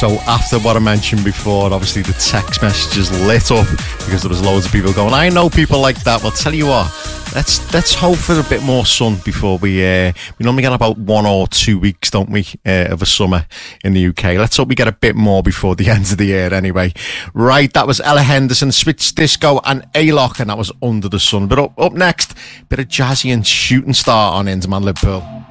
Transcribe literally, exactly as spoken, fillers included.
So after what I mentioned before, obviously the text messages lit up because there was loads of people going, I know people like that. Well, tell you what, let's let's hope for a bit more sun before we uh, we normally get about one or two weeks, don't we, uh, of a summer in the U K. Let's hope we get a bit more before the end of the year anyway. Right, that was Ella Henderson, Switch Disco and A-Lock, and that was Under the Sun. But up, up next, bit of jazzy and shooting star on Into Man Liverpool.